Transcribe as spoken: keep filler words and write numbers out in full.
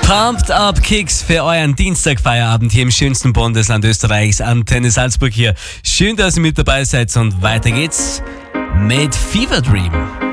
Pumped Up Kicks für euren Dienstagfeierabend hier im schönsten Bundesland Österreichs, Antenne Salzburg hier. Schön, dass ihr mit dabei seid und weiter geht's mit Fever Dream.